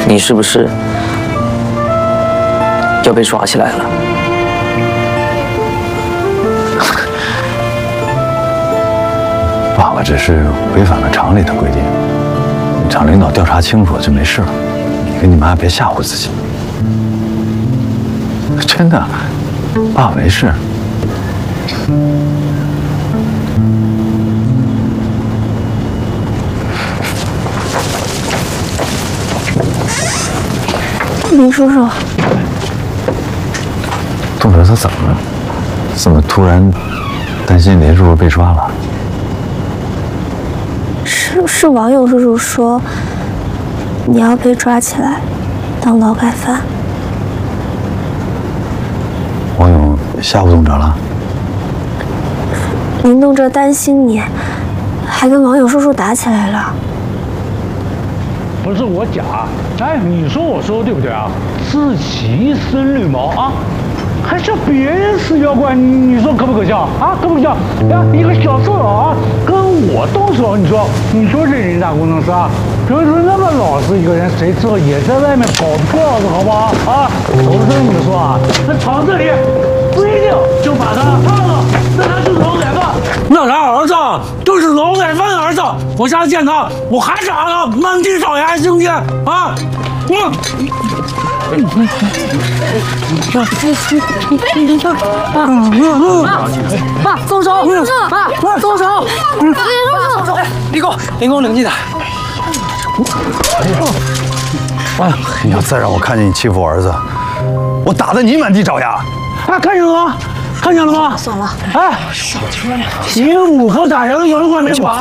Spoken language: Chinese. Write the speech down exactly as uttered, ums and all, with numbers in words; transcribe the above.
你是不是要被抓起来了？ 爸爸这是违反了厂里的规定，厂领导调查清楚就没事了。你跟你妈别吓唬自己。真的，爸爸没事。 林叔叔， 杜哲他怎么了？怎么突然担心林叔叔被抓了？ 是是网友叔叔说你要被抓起来当劳改犯。 王勇吓唬董哲了？ 林东哲担心你，还跟网友叔叔打起来了。 不是我假，哎，你说我说对不对啊？自己一身绿毛啊，还叫别人是妖怪，你说可不可笑啊？可不可笑？呀，一个小色佬啊，跟我动手，你说，你说这人大工程师啊，平时那么老实一个人，谁知道也在外面搞票子，好不好啊？我跟你说啊，那厂子里不一定就把他判了，那他就是劳改犯。那他儿子就是劳改犯的儿子，我下次见他，我还打他，满地找牙，听不见啊？嗯。 爸，松手！爸，松手！松手！立功，立功，冷静点。 哎，你要再让我看见你欺负我儿子，我打得你满地找牙！ 啊，看见了吗？看见了吗？ 算了， 哎，欺负不打人，有人管没管？